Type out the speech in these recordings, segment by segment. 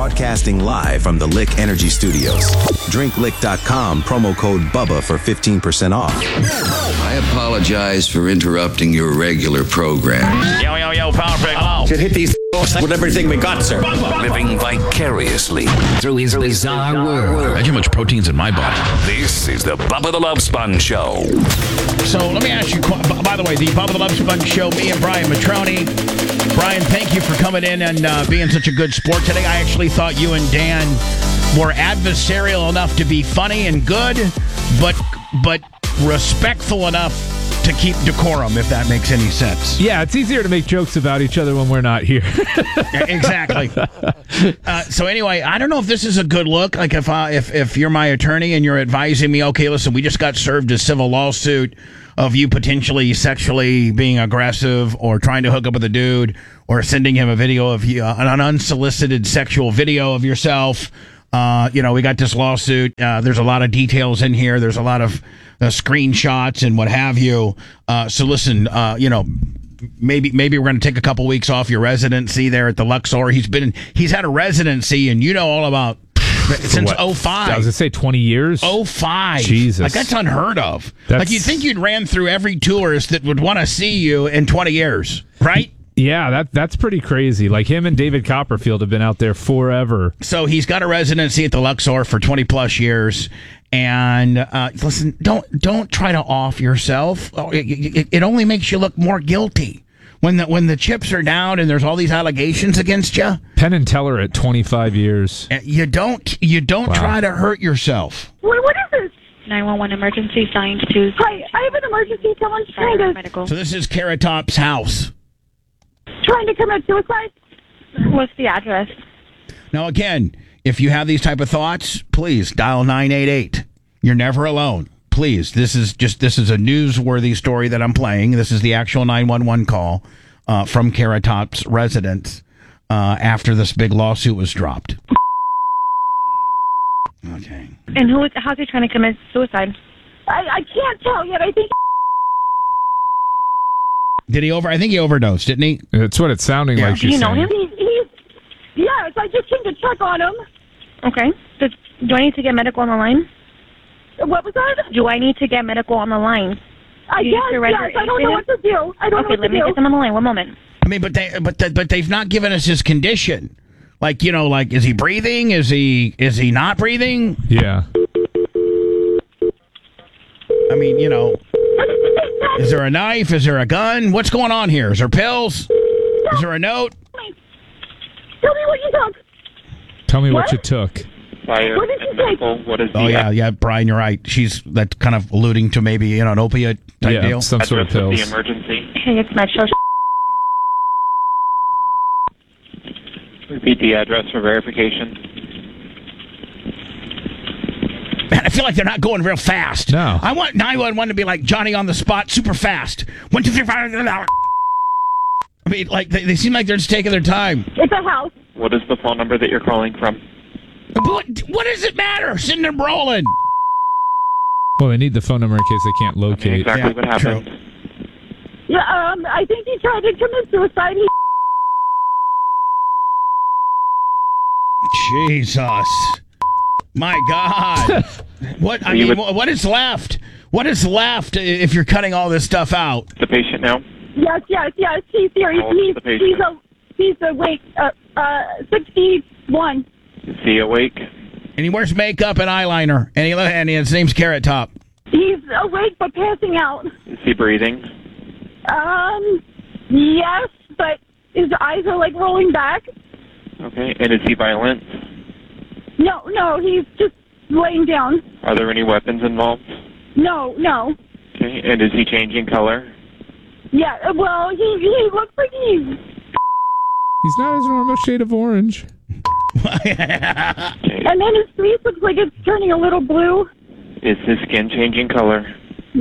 Broadcasting live from the Lick Energy Studios. DrinkLick.com, promo code BUBBA for 15% off. I apologize for interrupting your regular program. Yo, Powerful. Hello. Should hit these with everything we got, sir. Living vicariously through his bizarre world. Imagine how much protein's in my body. This is the Bubba the Love Sponge Show. So let me ask you, by the way, the Bubba the Love Sponge Show, me and Brian Matroni. Brian, thank you for coming in and being such a good sport today. I actually thought you and Dan were adversarial enough to be funny and good, but respectful enough to keep decorum, if that makes any sense. Yeah, it's easier to make jokes about each other when we're not here. Exactly. So anyway, I don't know if this is a good look. Like if you're my attorney and you're advising me, okay, listen, we just got served a civil lawsuit of you potentially sexually being aggressive or trying to hook up with a dude or sending him a video of you, an unsolicited sexual video of yourself. We got this lawsuit. There's a lot of details in here. There's a lot of screenshots and what have you. So listen, maybe we're going to take a couple weeks off your residency there at the Luxor. He's had a residency, and you know all about since 05. I was going to say 20 years. 05. Jesus. Like, that's unheard of. Like, you'd think you'd ran through every tourist that would want to see you in 20 years, right? Yeah, that's pretty crazy. Like, him and David Copperfield have been out there forever. So he's got a residency at the Luxor for 20 plus years. And listen, don't try to off yourself. It only makes you look more guilty when the chips are down and there's all these allegations against you. Penn and Teller at 25 years. You don't try to hurt yourself. Wait, what is this? 911 emergency signed to. Hi, I have an emergency. Someone's medical. So this is Carrot Top's house. Trying to commit suicide? What's the address? Now again, if you have these type of thoughts, please dial 988. You're never alone. Please, this is a newsworthy story that I'm playing. This is the actual 911 call from Carrot Top's residence after this big lawsuit was dropped. Okay. And how's he trying to commit suicide? I can't tell yet. I think. Did he I think he overdosed, didn't he? That's what it's sounding like. Do you know him? Yes, I just came to check on him. Okay. Do I need to get medical on the line? What was that? Do I need to get medical on the line? Yes, I don't know what to do. Okay, let me get them on the line. One moment. I mean, but they've not given us his condition. Like, is he breathing? Is he not breathing? Yeah. I mean, is there a knife? Is there a gun? What's going on here? Is there pills? Is there a note? Tell me what you took. Tell me what you took. What did you take? What is yeah, Brian, you're right. That's kind of alluding to maybe an opiate type deal. Some sort of pills. The emergency. Hey, it's Metro. Repeat the address for verification. Man, I feel like they're not going real fast. No. I want 911 to be like Johnny on the spot, super fast. 1, 2, 3, 4. I mean, like they seem like they're just taking their time. It's a house. What is the phone number that you're calling from? What does it matter? Send them rolling. Well, they need the phone number in case they can't locate. Exactly what happened. True. Yeah, I think he tried to commit suicide. Jesus. My God. What is left? What is left if you're cutting all this stuff out? The patient now? Yes. He's here. He's awake. 61. Is he awake? And he wears makeup and eyeliner. And his name's Carrot Top. He's awake but passing out. Is he breathing? Yes, but his eyes are like rolling back. Okay. And is he violent? No, he's just laying down. Are there any weapons involved? No. Okay. And is he changing color? Yeah, well, he looks like He's not his normal shade of orange. Okay. And then his face looks like it's turning a little blue. Is his skin changing color? You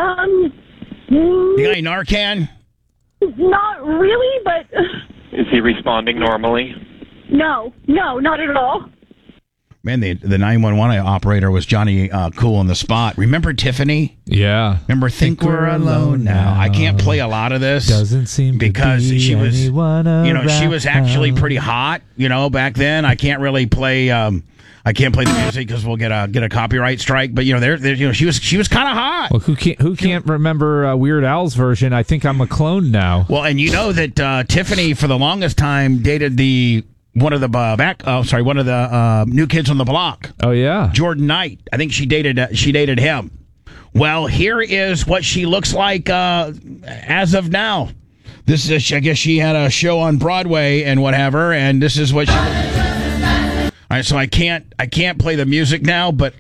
got any Narcan? Not really, but... Is he responding normally? No, not at all. Man, the 911 operator was Johnny Cool on the spot. Remember Tiffany? Yeah. Remember Think We're Alone Now? I can't play a lot of this. Doesn't seem because to be she was, anyone she was actually pretty hot, back then. I can't really play. I can't play the music because we'll get a copyright strike. But she was kind of hot. Well, who can't remember Weird Al's version? I Think I'm a Clone Now. Well, and you know that Tiffany for the longest time dated one of the New Kids on the Block. Oh yeah, Jordan Knight. I think she dated him. Well, here is what she looks like as of now. This is, I guess she had a show on Broadway and whatever, and this is what she. All right, so I can't play the music now, but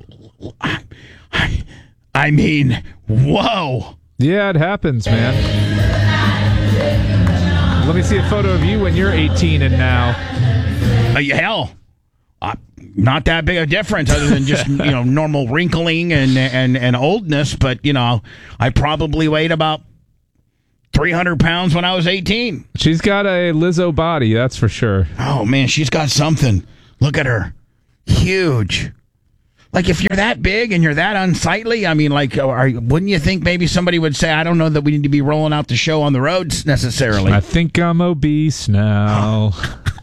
I mean, whoa. Yeah, it happens, man. Let me see a photo of you when you're 18 and now. Hell, not that big a difference other than just normal wrinkling and oldness. But I probably weighed about 300 pounds when I was 18. She's got a Lizzo body, that's for sure. Oh man, she's got something. Look at her, huge. Like if you're that big and you're that unsightly, I mean, like, wouldn't you think maybe somebody would say, I don't know that we need to be rolling out the show on the roads necessarily. I think I'm obese now.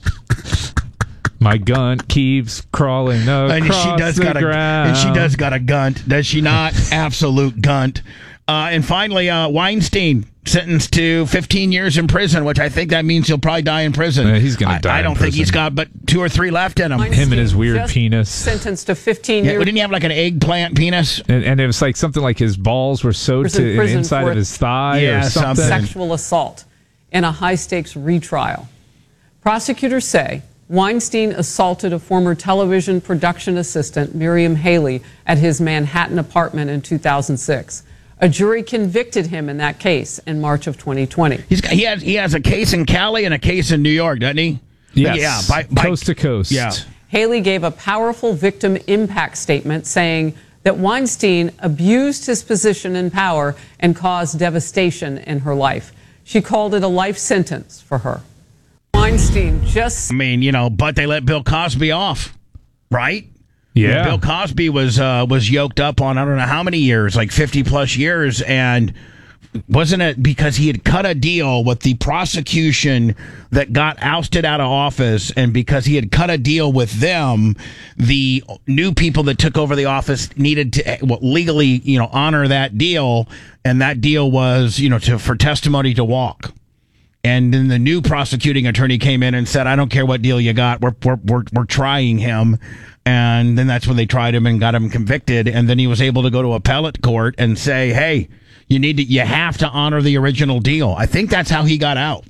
My gunt keeps crawling across and she does got a gunt, does she not? Absolute gunt. And finally, Weinstein sentenced to 15 years in prison, which I think that means he'll probably die in prison. Yeah, he's going to die. I don't think he's got but 2 or 3 left in him. Him and his weird penis. Sentenced to 15 years. Didn't he have like an eggplant penis? And it was like something like his balls were sewed to the inside of his thigh or something. Sexual assault in a high-stakes retrial. Prosecutors say Weinstein assaulted a former television production assistant, Miriam Haley, at his Manhattan apartment in 2006. A jury convicted him in that case in March of 2020. He has a case in Cali and a case in New York, doesn't he? Yes. Yeah, coast to coast. Yeah. Haley gave a powerful victim impact statement saying that Weinstein abused his position and power and caused devastation in her life. She called it a life sentence for her. Weinstein just... I mean, but they let Bill Cosby off, right? Yeah. Bill Cosby was yoked up on I don't know how many years, like 50 plus years, and wasn't it because he had cut a deal with the prosecution that got ousted out of office, and because he had cut a deal with them, the new people that took over the office needed to legally, honor that deal, and that deal was, for testimony to walk. And then the new prosecuting attorney came in and said, I don't care what deal you got. We're trying him. And then that's when they tried him and got him convicted. And then he was able to go to appellate court and say, hey, you have to honor the original deal. I think that's how he got out.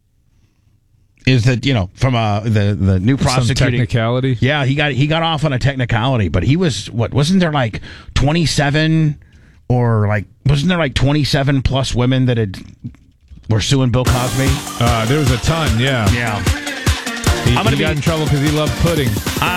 Is that, from the new prosecuting. Some technicality? Yeah, he got off on a technicality, but he was, wasn't there like 27 or wasn't there like 27 plus women that were suing Bill Cosby? There was a ton, yeah. Yeah. He got in trouble because he loved pudding.